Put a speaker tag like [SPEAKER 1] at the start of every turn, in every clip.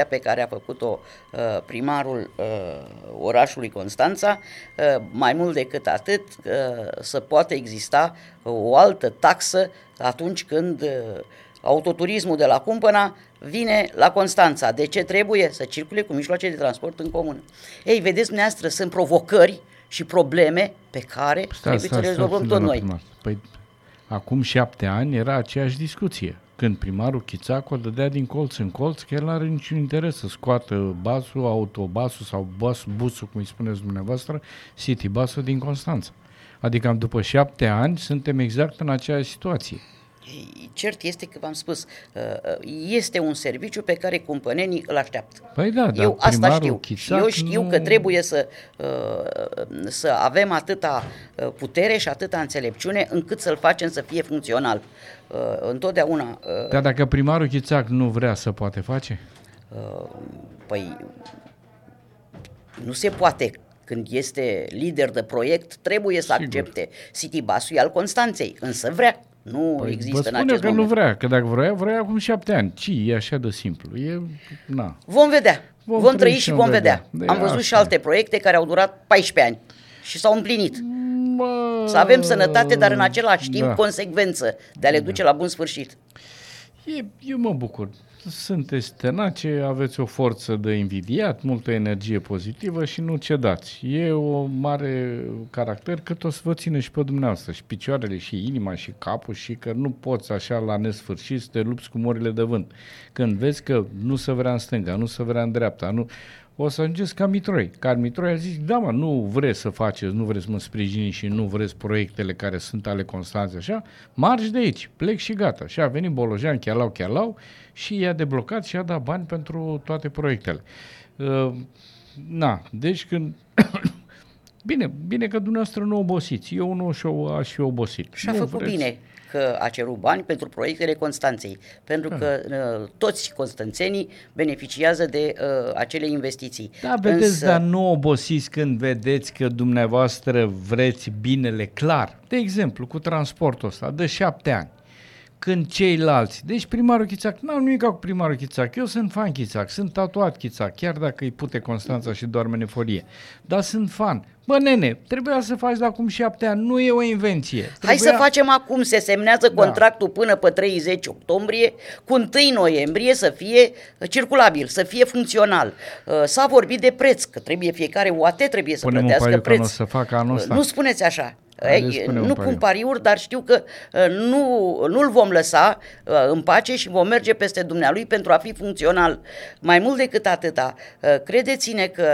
[SPEAKER 1] pe care a făcut-o primarul orașului Constanța, mai mult decât atât, să poată exista o altă taxă atunci când autoturismul de la Cumpăna vine la Constanța. De ce trebuie? Să circule cu mijloace de transport în comun. Ei, vedeți dumneavoastră, sunt provocări și probleme pe care trebuie să le rezolvăm tot noi.
[SPEAKER 2] Păi, acum 7 ani era aceeași discuție. Când primarul Chițacu o dădea din colț în colț, că el nu are niciun interes să scoată basul, autobasul sau busul, cum îi spuneți dumneavoastră, City Busul din Constanța. Adică după 7 ani suntem exact în aceeași situație.
[SPEAKER 1] Cert este că v-am spus, este un serviciu pe care cumpănenii îl așteaptă.
[SPEAKER 2] Păi da,
[SPEAKER 1] eu asta știu.
[SPEAKER 2] Chițac,
[SPEAKER 1] eu știu că trebuie să avem atâta putere și atâta înțelepciune încât să-l facem să fie funcțional. Întotdeauna.
[SPEAKER 2] Dar dacă primarul Chițac nu vrea, să poate face?
[SPEAKER 1] Păi nu se poate. Când este lider de proiect, trebuie să accepte City Bus-ul al Constanței, însă vrea. Nu există în acest
[SPEAKER 2] că
[SPEAKER 1] moment.
[SPEAKER 2] Nu vrea, că dacă vrea acum 7 ani. E așa de simplu. Na.
[SPEAKER 1] Vom vedea. Vom trăi și vom vedea. Am văzut și alte proiecte care au durat 14 ani și s-au împlinit. Să avem sănătate, dar în același timp consecvență de a le duce la bun sfârșit.
[SPEAKER 2] Eu mă bucur. Sunteți tenace, aveți o forță de invidiat, multă energie pozitivă și nu cedați. E o mare caracter cât o să vă ține și pe dumneavoastră, și picioarele, și inima, și capul, și că nu poți așa la nesfârșit să te lupți cu morile de vânt. Când vezi că nu se vrea în stânga, nu se vrea în dreapta, o să ajungeți ca Mitroi. Ca Mitroi a zis, da mă, nu vreți să faceți, nu vreți să mă sprijini și nu vreți proiectele care sunt ale Constanței așa, marci de aici, plec și gata. Și a venit Bolojan, chelau, și i-a deblocat și i-a dat bani pentru toate proiectele. Deci când... Bine că dumneavoastră nu obosiți. Eu nu aș fi obosit.
[SPEAKER 1] Și a făcut bine că a cerut bani pentru proiectele Constanței, pentru că toți constanțenii beneficiază de acele investiții.
[SPEAKER 2] Da, vedeți, dar nu obosiți când vedeți că dumneavoastră vreți binele clar. De exemplu, cu transportul ăsta de 7 ani. Când ceilalți, deci primarul Chițac, n-am nimic cu primarul Chițac, eu sunt fan Chițac, sunt tatuat Chițac, chiar dacă îi pute Constanța și doarme în eforie, dar sunt fan. Bă, nene, trebuia să faci de acum 7 ani, nu e o invenție.
[SPEAKER 1] Hai să facem acum, se semnează contractul până pe 30 octombrie, cu 1 noiembrie să fie circulabil, să fie funcțional. S-a vorbit de preț, că trebuie fiecare UAT trebuie să plătească preț.
[SPEAKER 2] Nu să facă anul ăsta.
[SPEAKER 1] Nu spuneți așa. Nu pun pariuri, dar știu că nu-l vom lăsa în pace și vom merge peste dumnealui pentru a fi funcțional. Mai mult decât atâta, credeți-ne că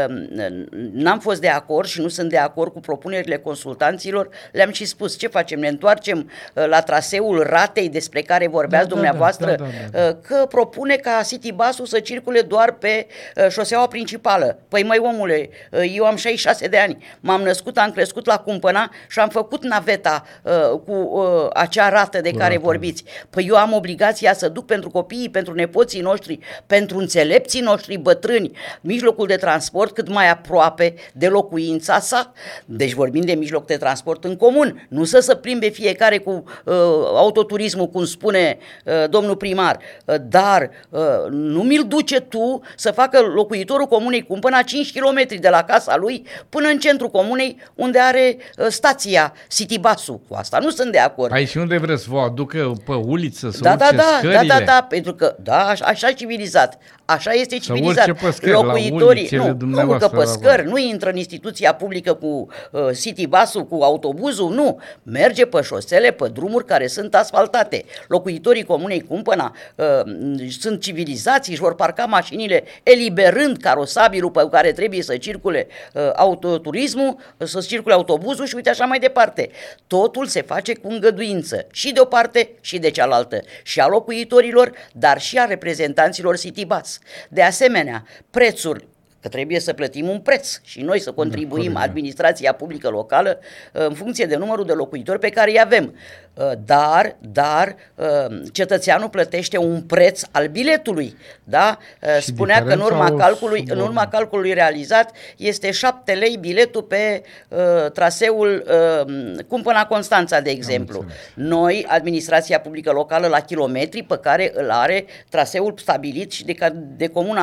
[SPEAKER 1] n-am fost de acord și nu sunt de acord cu propunerile consultanților, le-am și spus, ce facem? Ne întoarcem la traseul ratei despre care vorbeați dumneavoastră, că propune ca City Bus-ul să circule doar pe șoseaua principală. Păi măi omule, eu am 66 de ani, m-am născut, am crescut la Cumpăna și am făcut naveta cu acea rată de care vorbiți. Păi eu am obligația să duc pentru copiii, pentru nepoții noștri, pentru înțelepții noștri bătrâni, mijlocul de transport cât mai aproape de locuința sa. Deci vorbim de mijloc de transport în comun, nu să se plimbe fiecare cu autoturismul, cum spune domnul primar, dar nu mi-l duce tu să facă locuitorul comunei Cumpăna 5 km de la casa lui până în centrul comunei unde are stația City Bus-ul. Cu asta nu sunt de acord.
[SPEAKER 2] Păi și unde vreți să vă aducă pe uliță să urce scările?
[SPEAKER 1] Da, pentru că, așa civilizat. Așa este civilizat. Locuitorii nu urcă pe scări, nu intră în instituția publică cu City Bus-ul, cu autobuzul, nu. Merge pe șosele, pe drumuri care sunt asfaltate. Locuitorii comunei Cumpăna sunt civilizați, își vor parca mașinile eliberând carosabilul pe care trebuie să circule autoturismul, să circule autobuzul și uite așa mai departe. Totul se face cu îngăduință și de o parte și de cealaltă. Și a locuitorilor, dar și a reprezentanților City Bus. De asemenea, prețul că trebuie să plătim un preț și noi să contribuim, administrația publică locală, în funcție de numărul de locuitori pe care îi avem. Dar cetățeanul plătește un preț al biletului. Da? Spunea că în urma calculului realizat este 7 lei biletul pe traseul Cumpăna Constanța, de exemplu. Noi, administrația publică locală, la kilometri pe care îl are traseul stabilit și de comuna